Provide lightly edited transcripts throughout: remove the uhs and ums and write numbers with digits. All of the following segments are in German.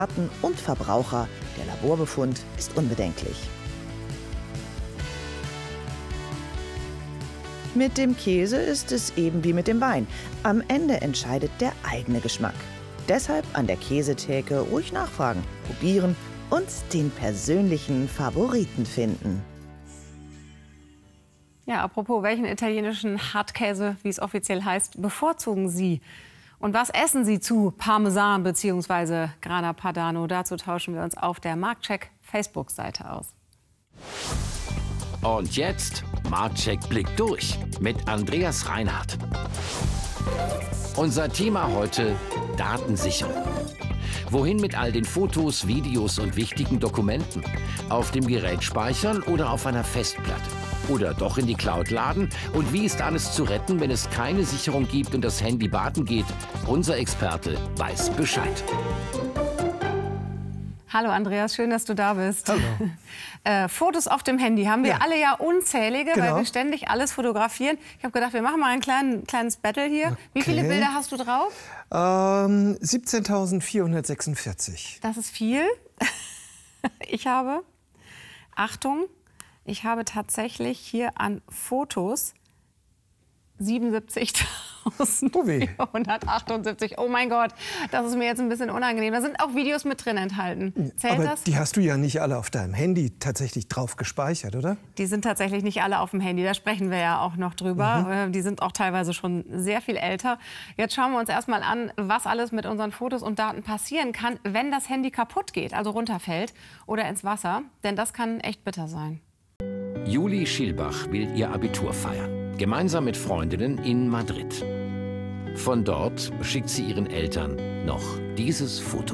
Daten und Verbraucher. Der Laborbefund ist unbedenklich. Mit dem Käse ist es eben wie mit dem Wein. Am Ende entscheidet der eigene Geschmack. Deshalb an der Käsetheke ruhig nachfragen, probieren und den persönlichen Favoriten finden. Ja, apropos, welchen italienischen Hartkäse, wie es offiziell heißt, bevorzugen Sie? Und was essen Sie zu Parmesan bzw. Grana Padano? Dazu tauschen wir uns auf der Marktcheck Facebook-Seite aus. Und jetzt Marktcheck blickt durch mit Andreas Reinhardt. Unser Thema heute: Datensicherung. Wohin mit all den Fotos, Videos und wichtigen Dokumenten? Auf dem Gerät speichern oder auf einer Festplatte? Oder doch in die Cloud laden? Und wie ist alles zu retten, wenn es keine Sicherung gibt und das Handy baden geht? Unser Experte weiß Bescheid. Hallo Andreas, schön, dass du da bist. Hallo. Fotos auf dem Handy haben wir alle ja unzählige, Genau. weil wir ständig alles fotografieren. Ich habe gedacht, wir machen mal ein kleines Battle hier. Okay. Wie viele Bilder hast du drauf? 17.446. Das ist viel. Ich habe, Achtung, ich habe tatsächlich hier an Fotos 77.478. Oh mein Gott, das ist mir jetzt ein bisschen unangenehm. Da sind auch Videos mit drin enthalten. Zählt Aber das? die hast du ja nicht alle auf deinem Handy tatsächlich drauf gespeichert, oder? Die sind tatsächlich nicht alle auf dem Handy, da sprechen wir ja auch noch drüber. Die sind auch teilweise schon sehr viel älter. Jetzt schauen wir uns erstmal an, was alles mit unseren Fotos und Daten passieren kann, wenn das Handy kaputt geht, also runterfällt oder ins Wasser. Denn das kann echt bitter sein. Juli Schielbach will ihr Abitur feiern, gemeinsam mit Freundinnen in Madrid. Von dort schickt sie ihren Eltern noch dieses Foto.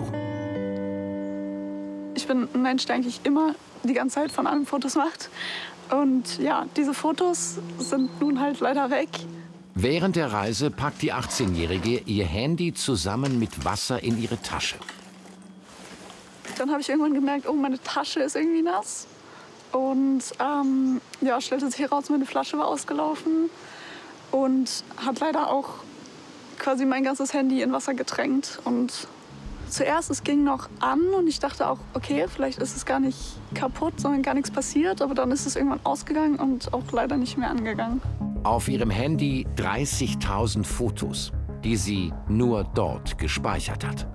Ich bin ein Mensch, der eigentlich immer die ganze Zeit von allem Fotos macht. Und ja, diese Fotos sind nun halt leider weg. Während der Reise packt die 18-Jährige ihr Handy zusammen mit Wasser in ihre Tasche. Dann habe ich irgendwann gemerkt, oh, meine Tasche ist irgendwie nass. Und ja, stellte sich heraus, meine Flasche war ausgelaufen und hat leider auch quasi mein ganzes Handy in Wasser getränkt. Und zuerst, es ging noch an und ich dachte auch, okay, vielleicht ist es gar nicht kaputt, sondern gar nichts passiert. Aber dann ist es irgendwann ausgegangen und auch leider nicht mehr angegangen. Auf ihrem Handy 30.000 Fotos, die sie nur dort gespeichert hat.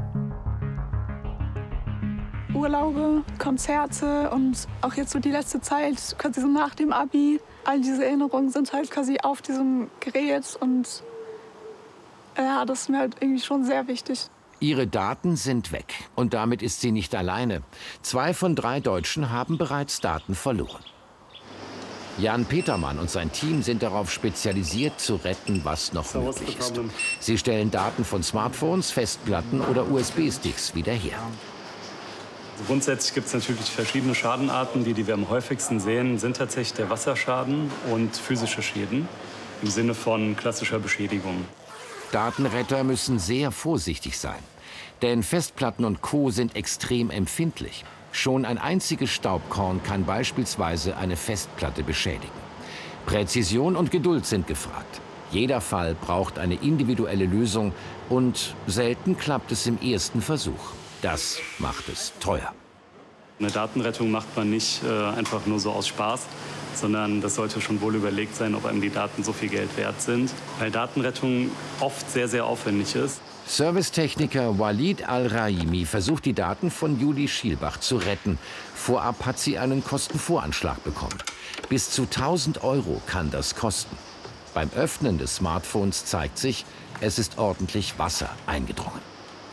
Urlaube, Konzerte und auch jetzt so die letzte Zeit, quasi so nach dem Abi. All diese Erinnerungen sind halt quasi auf diesem Gerät und ja, das ist mir halt irgendwie schon sehr wichtig. Ihre Daten sind weg und damit ist sie nicht alleine. 2 von 3 Deutschen haben bereits Daten verloren. Jan Petermann und sein Team sind darauf spezialisiert, zu retten, was noch möglich ist. Sie stellen Daten von Smartphones, Festplatten oder USB-Sticks wieder her. Also grundsätzlich gibt es natürlich verschiedene Schadenarten. Die wir am häufigsten sehen, sind tatsächlich der Wasserschaden und physische Schäden im Sinne von klassischer Beschädigung. Datenretter müssen sehr vorsichtig sein, denn Festplatten und Co. sind extrem empfindlich. Schon ein einziges Staubkorn kann beispielsweise eine Festplatte beschädigen. Präzision und Geduld sind gefragt. Jeder Fall braucht eine individuelle Lösung und selten klappt es im ersten Versuch. Das macht es teuer. Eine Datenrettung macht man nicht einfach nur so aus Spaß, sondern das sollte schon wohl überlegt sein, ob einem die Daten so viel Geld wert sind, weil Datenrettung oft sehr, sehr aufwendig ist. Servicetechniker Walid Al-Raimi versucht, die Daten von Juli Schielbach zu retten. Vorab hat sie einen Kostenvoranschlag bekommen. Bis zu 1.000 € kann das kosten. Beim Öffnen des Smartphones zeigt sich, es ist ordentlich Wasser eingedrungen.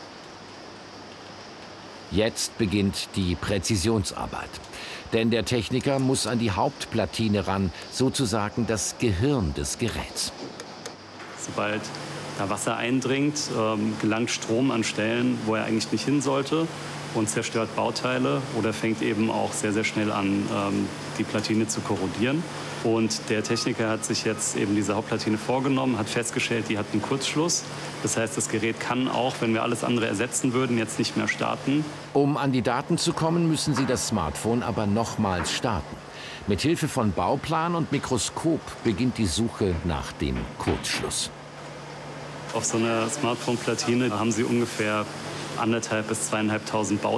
Jetzt beginnt die Präzisionsarbeit. Denn der Techniker muss an die Hauptplatine ran, sozusagen das Gehirn des Geräts. Sobald da Wasser eindringt, gelangt Strom an Stellen, wo er eigentlich nicht hin sollte und zerstört Bauteile oder fängt eben auch sehr, sehr schnell an, die Platine zu korrodieren. Und der Techniker hat sich jetzt eben diese Hauptplatine vorgenommen, hat festgestellt, die hat einen Kurzschluss. Das heißt, das Gerät kann auch, wenn wir alles andere ersetzen würden, jetzt nicht mehr starten. Um an die Daten zu kommen, müssen Sie das Smartphone aber nochmals starten. Mit Hilfe von Bauplan und Mikroskop beginnt die Suche nach dem Kurzschluss. Auf so einer Smartphone-Platine haben Sie ungefähr 1.500 bis 2.500 Bauteile.